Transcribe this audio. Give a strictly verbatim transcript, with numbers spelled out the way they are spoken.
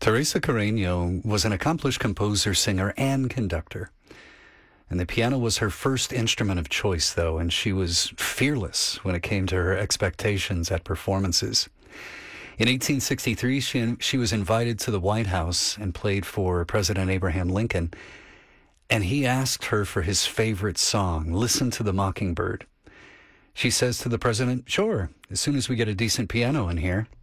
Teresa Carreño was an accomplished composer, singer, and conductor. And the piano was her first instrument of choice, though, and she was fearless when it came to her expectations at performances. In eighteen sixty-three, she, she was invited to the White House and played for President Abraham Lincoln. And he asked her for his favorite song, Listen to the Mockingbird. She says to the president, sure, as soon as we get a decent piano in here.